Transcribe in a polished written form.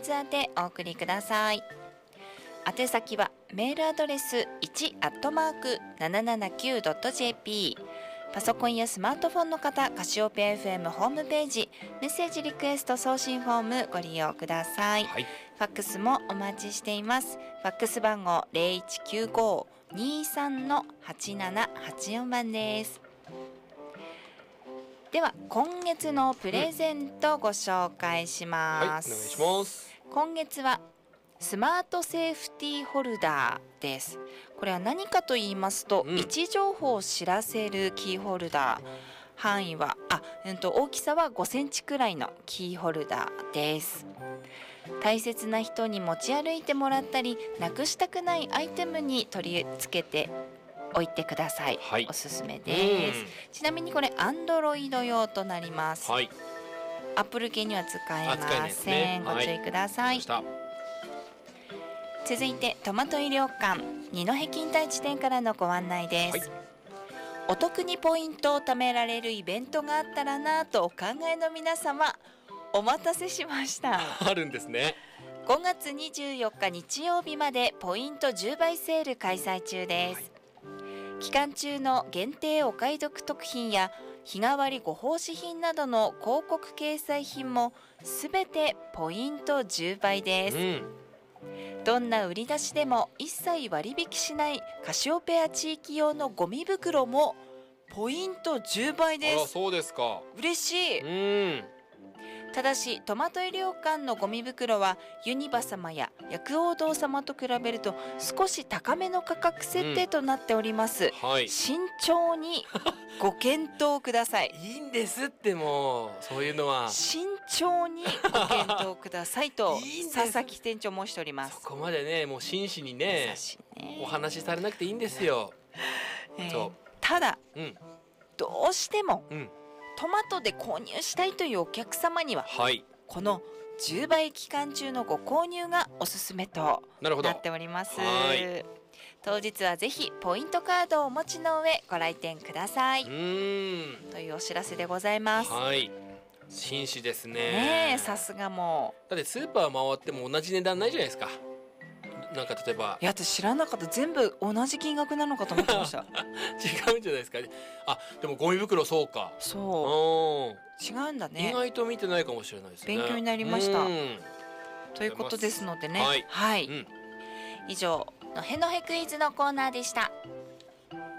ツ宛てお送りください。宛先はメールアドレス 1@779.jp、 パソコンやスマートフォンの方、カシオペア FM ホームページメッセージリクエスト送信フォームご利用ください、 はい、 ファックスもお待ちしています。ファックス番号 0195-23-8784 番です。では今月のプレゼントご紹介します、 はい、お願いします。 今月はスマートセーフティーホルダーです。これは何かと言いますと、位置情報を知らせるキーホルダー、範囲は大きさは5センチくらいのキーホルダーです。大切な人に持ち歩いてもらったり、なくしたくないアイテムに取り付けて置いてください、 はい、 おすすめです。ちなみにこれ Android 用となります、 はい、 Apple 系には使えません、ご注意ください、続いてトマト医療館二戸勤帯地店からのご案内です、お得にポイントを貯められるイベントがあったらなとお考えの皆様、お待たせしました。 あるんですね。 5月24日日曜日までポイント10倍セール開催中です、期間中の限定お買い得特品や日替わりご奉仕品などの広告掲載品もすべてポイント10倍です、どんな売り出しでも一切割引しないカシオペア地域用のゴミ袋もポイント10倍です。 あら、そうですか。 嬉しい。ただしトマト医療館のゴミ袋はユニバ様や薬王堂様と比べると少し高めの価格設定となっております、慎重にご検討ください。 いいんですって、もうそういうのは慎重にご検討くださいと佐々木店長申しております。 そこまでね、もう真摯にねお話しされなくていいんですよ、 ただ、どうしても、トマトで購入したいというお客様には、この10倍期間中のご購入がおすすめとなっております。当日はぜひポイントカードをお持ちの上ご来店くださいというお知らせでございます。 紳士ですね。 さすが。もうだってスーパー回っても同じ値段ないじゃないですか。なんか例えば、 いや、私知らなかった。全部同じ金額なのかと思ってました。 違うんじゃないですか。あ、でもゴミ袋、そうか、 そう違うんだね。 意外と見てないかもしれないですね。 勉強になりました。ということですのでね、以上のへのへクイズのコーナーでした。